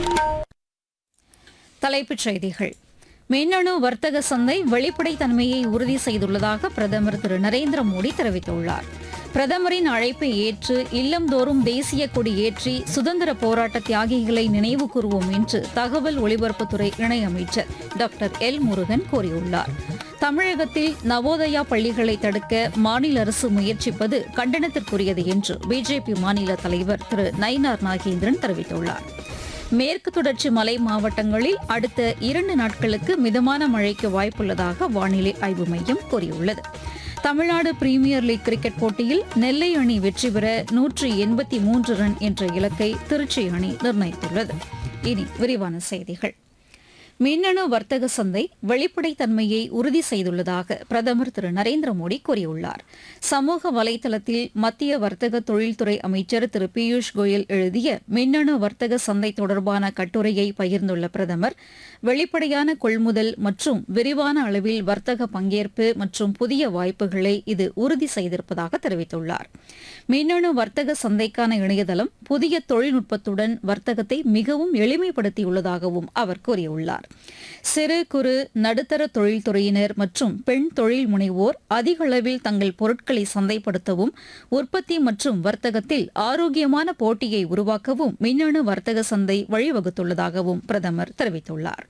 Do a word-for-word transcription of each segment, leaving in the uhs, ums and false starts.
தலைப்புச் செய்திகள். மின்னணு வர்த்தக சந்தை வெளிப்படைத்தன்மையை உறுதி செய்துள்ளதாக பிரதமர் திரு நரேந்திர மோடி தெரிவித்துள்ளார். பிரதமரின் அழைப்பை ஏற்று இல்லந்தோறும் தேசிய கொடி ஏற்றி சுதந்திர போராட்ட தியாகிகளை நினைவு கூறுவோம் என்று தகவல் ஒலிபரப்புத்துறை இணையமைச்சர் டாக்டர் எல் முருகன் கூறியுள்ளார். தமிழகத்தில் நவோதயா பள்ளிகளை தடுக்க மாநில அரசு முயற்சிப்பது கண்டனத்திற்குரியது என்று பிஜேபி மாநில தலைவர் திரு நயினார் நாகேந்திரன் தெரிவித்துள்ளார். மேற்கு தொடர்ச்சி மலை மாவட்டங்களில் அடுத்த இரண்டு நாட்களுக்கு மிதமான மழைக்கு வாய்ப்புள்ளதாக வானிலை ஆய்வு மையம் கூறியுள்ளது. தமிழ்நாடு பிரீமியர் லீக் கிரிக்கெட் போட்டியில் நெல்லை அணி வெற்றி பெற நூற்று எண்பத்தி மூன்று ரன் என்ற இலக்கை திருச்சி அணி நிர்ணயித்துள்ளது. இனி விரிவான செய்திகள். மின்னணு வர்த்தக சந்தை வெளிப்படைத்தன்மையை உறுதி செய்துள்ளதாக பிரதமர் திரு நரேந்திர மோடி கூறியுள்ளார். சமூக வலைதளத்தில் மத்திய வர்த்தக தொழில்துறை அமைச்சர் திரு பியூஷ் கோயல் எழுதிய மின்னணு வர்த்தக சந்தை தொடர்பான கட்டுரையை பகிர்ந்துள்ள பிரதமர், வெளிப்படையான கொள்முதல் மற்றும் விரிவான அளவில் வர்த்தக பங்கேற்பு மற்றும் புதிய வாய்ப்புகளை இது உறுதி செய்திருப்பதாக தெரிவித்துள்ளார். மின்னணு வர்த்தக சந்தைக்கான இணையதளம் புதிய தொழில்நுட்பத்துடன் வர்த்தகத்தை மிகவும் எளிமைப்படுத்தியுள்ளதாகவும் அவர் கூறியுள்ளார். சிறு குறு நடுத்தர தொழில்துறையினர் மற்றும் பெண் தொழில் முனைவோர் அதிக அளவில் தங்கள் பொருட்களை சந்தைப்படுத்தவும் உற்பத்தி மற்றும் வர்த்தகத்தில் ஆரோக்கியமான போட்டியை உருவாக்கவும் மின்னணு வர்த்தக சந்தை வழிவகுத்துள்ளதாகவும் பிரதமர் தெரிவித்துள்ளார்.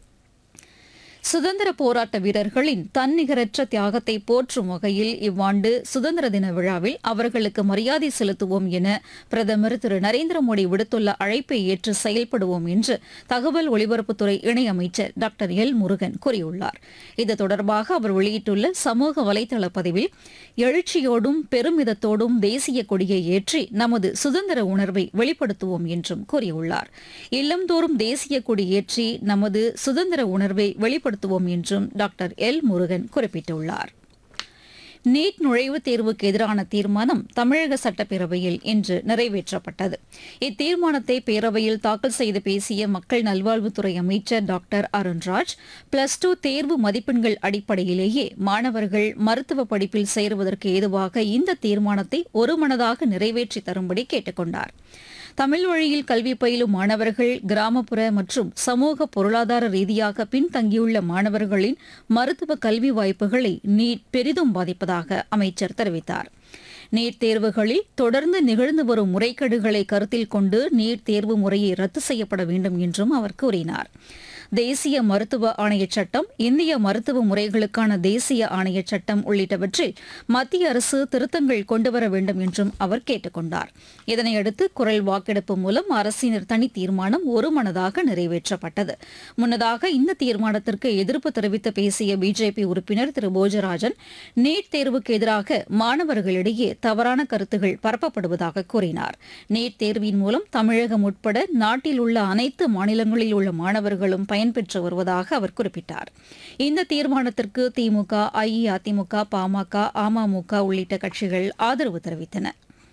சுதந்திர போராட்ட வீரர்களின் தன்னிகரற்ற தியாகத்தை போற்றும் வகையில் இவ்வாண்டு சுதந்திர தின விழாவில் அவர்களுக்கு மரியாதை செலுத்துவோம் என பிரதமர் திரு நரேந்திர மோடி விடுத்துள்ள அழைப்பை ஏற்று செயல்படுவோம் என்று தகவல் ஒலிபரப்புத்துறை இணையமைச்சர் டாக்டர் எல் முருகன் கூறியுள்ளார். இது தொடர்பாக அவர் வெளியிட்டுள்ள சமூக வலைதள பதிவில், எழுச்சியோடும் பெருமிதத்தோடும் தேசிய கொடியை ஏற்றி நமது சுதந்திர உணர்வை வெளிப்படுத்துவோம் என்றும் கூறியுள்ளார். இல்லந்தோறும் தேசிய கொடி ஏற்றி நமது சுதந்திர உணர்வை வெளிப்படுத்த என்றும் டாக்டர் எல் முருகன் குறிப்பிட்டுள்ளார். நீட் நுழைவுத் தேர்வுக்கு எதிரான தீர்மானம் தமிழக சட்டப்பேரவையில் இன்று நிறைவேற்றப்பட்டது. இத்தீர்மானத்தை பேரவையில் தாக்கல் செய்து பேசிய மக்கள் நல்வாழ்வுத்துறை அமைச்சர் டாக்டர் அருண்ராஜ், பிளஸ் டூ தேர்வு மதிப்பெண்கள் அடிப்படையிலேயே மாணவர்கள் மருத்துவ படிப்பில் சேருவதற்கு ஏதுவாக இந்த தீர்மானத்தை ஒருமனதாக நிறைவேற்றி தரும்படி கேட்டுக் கொண்டார். தமிழ் வழியில் கல்வி பயிலும் மாணவர்கள், கிராமப்புற மற்றும் சமூக பொருளாதார ரீதியாக பின்தங்கியுள்ள மாணவர்களின் மருத்துவ கல்வி வாய்ப்புகளை நீட் பெரிதும் பாதிப்பதாக அமைச்சர் தெரிவித்தார். நீட் தேர்வுகளில் தொடர்ந்து நிகழ்ந்து வரும் முறைகேடுகளை கருத்தில் கொண்டு நீட் தேர்வு முறையை ரத்து செய்யப்பட வேண்டும் என்றும் அவர் கூறினார். தேசிய மருத்துவ ஆணையச் சட்டம், இந்திய மருத்துவ முறைகளுக்கான தேசிய ஆணையச் சட்டம் உள்ளிட்டவற்றில் மத்திய அரசு திருத்தங்கள் கொண்டுவர வேண்டும் என்றும் அவர் கேட்டுக் கொண்டார். இதனையடுத்து குரல் வாக்கெடுப்பு மூலம் அரசினர் தனி தீர்மானம் ஒருமனதாக நிறைவேற்றப்பட்டது. முன்னதாக இந்த தீர்மானத்திற்கு எதிர்ப்பு தெரிவித்து பேசிய பிஜேபி உறுப்பினர் திரு போஜராஜன், நீட் தேர்வுக்கு எதிராக மாணவர்களிடையே தவறான கருத்துகள் பரப்பப்படுவதாக கூறினார். நீட் தேர்வின் மூலம் தமிழகம் உட்பட நாட்டில் உள்ள அனைத்து மாநிலங்களில் உள்ள மாணவர்களும் பயன்பெற்று வருவதாக அவர் குறிப்பிட்டார். இந்த தீர்மானத்திற்கு திமுக, அஇஅதிமுக, பாமக, அமமுக உள்ளிட்ட கட்சிகள் ஆதரவு தெரிவித்தன.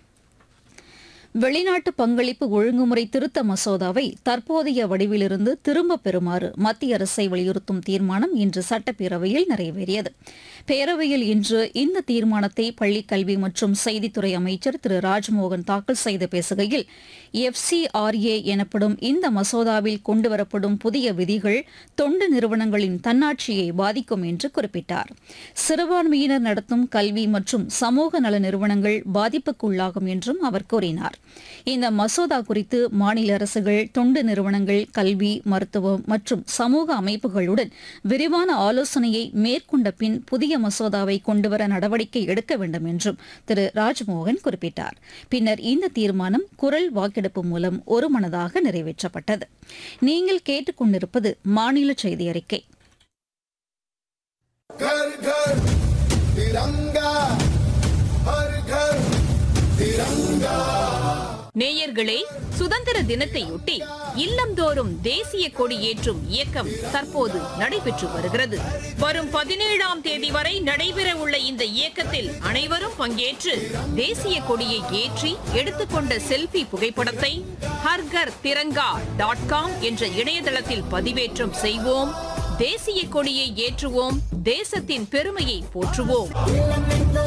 வெளிநாட்டு பங்களிப்பு ஒழுங்குமுறை திருத்த மசோதாவை தற்போதைய வடிவிலிருந்து திரும்பப் பெறுமாறு மத்திய அரசை வலியுறுத்தும் தீர்மானம் இன்று சட்டப்பேரவையில் நிறைவேறியது. பேரவையில் இன்று இந்த தீர்மானத்தை பள்ளிக்கல்வி மற்றும் செய்தித்துறை அமைச்சர் திரு ராஜ்மோகன் தாக்கல் செய்து பேசுகையில், எஃப்சிஆர்ஏ எனப்படும் இந்த மசோதாவில் கொண்டுவரப்படும் புதிய விதிகள் தொண்டு நிறுவனங்களின் தன்னாட்சியை பாதிக்கும் என்று குறிப்பிட்டார். சிறுபான்மையினர் நடத்தும் கல்வி மற்றும் சமூக நல நிறுவனங்கள் பாதிப்புக்குள்ளாகும் என்றும் அவர் கூறினார். இந்த மசோதா குறித்து மாநில அரசுகள், தொண்டு நிறுவனங்கள், கல்வி, மருத்துவம் மற்றும் சமூக அமைப்புகளுடன் விரிவான ஆலோசனையை மேற்கொண்ட பின் புதிய மசோதாவை கொண்டுவர நடவடிக்கை எடுக்க வேண்டும் என்றும் திரு ராஜ்மோகன் குறிப்பிட்டார். பின்னர் இந்த தீர்மானம் குரல் வாக்கெடுப்பு மூலம் ஒருமனதாக நிறைவேற்றப்பட்டது. நீங்கள் கேட்டுக் கொண்டிருப்பது மாநில செய்தி அறிக்கை. நேயர்களே, சுதந்திர தினத்தையொட்டி இல்லந்தோறும் தேசிய கொடி ஏற்றும் இயக்கம் தற்போது நடைபெற்று வருகிறது. வரும் பதினேழாம் தேதி வரை நடைபெற உள்ள இந்த இயக்கத்தில் அனைவரும் பங்கேற்று தேசிய கொடியை ஏற்றி எடுத்துக்கொண்ட செல்பி புகைப்படத்தை ஹர்கர் திரங்கா டாட் காம் என்ற இணையதளத்தில் பதிவேற்றம் செய்வோம். தேசிய கொடியை ஏற்றுவோம், தேசத்தின் பெருமையை போற்றுவோம்.